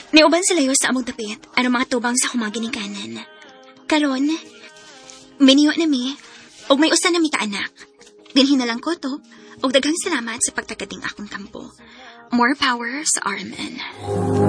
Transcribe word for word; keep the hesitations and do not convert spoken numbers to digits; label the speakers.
Speaker 1: Niuban sila yo sa among dapit, ano mga tubang sa kumagin kanan. Karon, miniyo na mi, og may usa na mi ka anak. Dinhi na lang ko to, og daghang salamat sa pagtagading akong kampo. More power sa R M N.